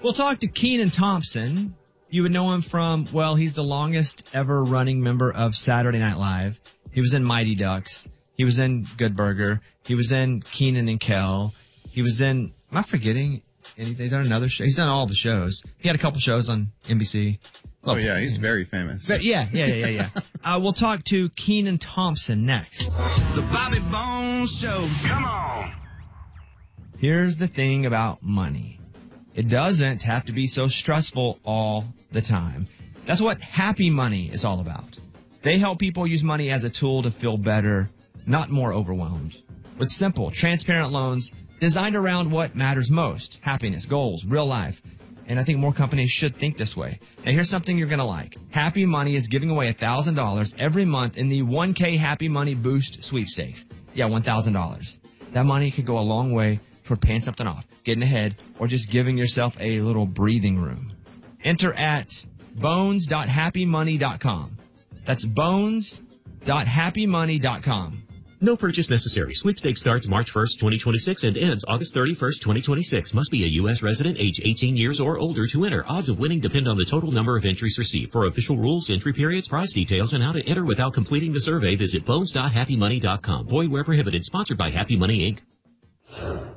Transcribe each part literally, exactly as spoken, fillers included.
We'll talk to Kenan Thompson. You would know him from, well, he's the longest ever running member of Saturday Night Live. He was in Mighty Ducks. He was in Good Burger. He was in Kenan and Kel. He was in, am I forgetting anything? He's done another show. He's done all the shows. He had a couple shows on N B C. Oh, yeah, he's very famous. But yeah, yeah, yeah, yeah, yeah. uh, we'll talk to Kenan Thompson next. The Bobby Bones Show. Come on. Here's the thing about money. It doesn't have to be so stressful all the time. That's what Happy Money is all about. They help people use money as a tool to feel better, not more overwhelmed. With simple, transparent loans designed around what matters most: happiness, goals, real life. And I think more companies should think this way. Now, here's something you're going to like. Happy Money is giving away one thousand dollars every month in the one K Happy Money Boost sweepstakes. Yeah, one thousand dollars. That money could go a long way toward paying something off, getting ahead, or just giving yourself a little breathing room. Enter at bones dot happy money dot com. That's bones dot happy money dot com. No purchase necessary. Sweepstakes starts March first, twenty twenty-six and ends August thirty-first, twenty twenty-six. Must be a U S resident, age eighteen years or older to enter. Odds of winning depend on the total number of entries received. For official rules, entry periods, prize details, and how to enter without completing the survey, visit bones dot happy money dot com. Void where prohibited. Sponsored by Happy Money, Incorporated.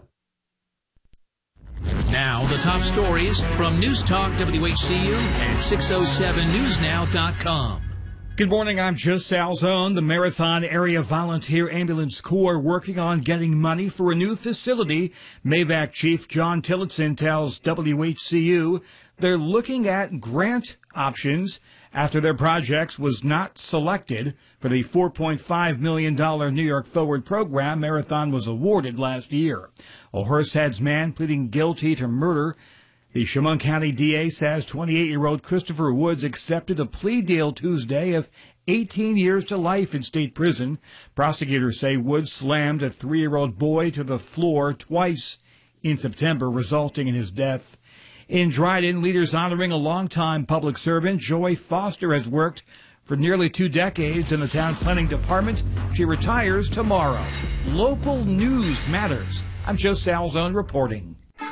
Now, the top stories from News Talk W H C U and six oh seven news now dot com. Good morning, I'm Joe Salzone. The Marathon Area Volunteer Ambulance Corps working on getting money for a new facility. MAVAC Chief John Tillotson tells W H C U they're looking at grant options after their projects was not selected for the four point five million dollars New York Forward program Marathon was awarded last year. A Horseheads man pleading guilty to murder. The Chemung County D A says twenty-eight-year-old Christopher Woods accepted a plea deal Tuesday of eighteen years to life in state prison. Prosecutors say Woods slammed a three-year-old boy to the floor twice in September, resulting in his death. In Dryden, leaders honoring a longtime public servant. Joy Foster has worked for nearly two decades in the town planning department. She retires tomorrow. Local news matters. I'm Joe Salzone reporting.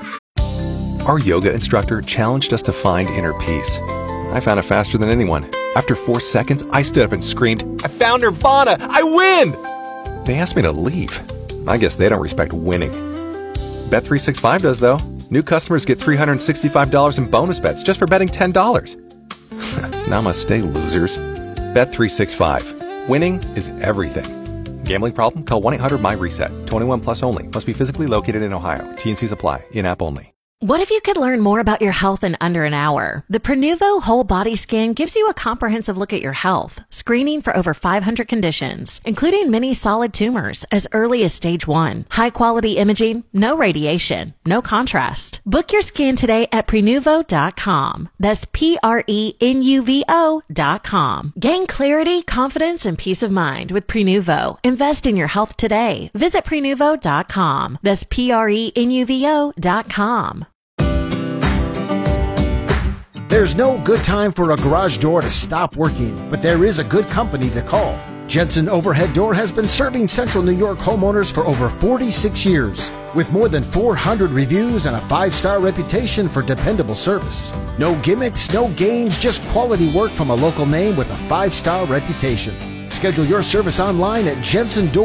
Our yoga instructor challenged us to find inner peace. I found it faster than anyone. After four seconds, I stood up and screamed, "I found Nirvana! I win!" They asked me to leave. I guess they don't respect winning. Bet three sixty-five does, though. New customers get three hundred sixty-five dollars in bonus bets just for betting ten dollars. Namaste, losers. Bet three sixty-five. Winning is everything. Gambling problem? Call one eight hundred my reset. twenty-one plus only. Must be physically located in Ohio. T and Cs apply. In-app only. What if you could learn more about your health in under an hour? The Prenuvo Whole Body Scan gives you a comprehensive look at your health, screening for over five hundred conditions, including many solid tumors as early as stage one. High quality imaging, no radiation, no contrast. Book your scan today at prenuvo dot com. That's P R E N U V O dot com. Gain clarity, confidence, and peace of mind with Prenuvo. Invest in your health today. Visit prenuvo dot com. That's P R E N U V O dot com. There's no good time for a garage door to stop working, but there is a good company to call. Jensen Overhead Door has been serving Central New York homeowners for over forty-six years, with more than four hundred reviews and a five-star reputation for dependable service. No gimmicks, no games, just quality work from a local name with a five-star reputation. Schedule your service online at Jensen Door.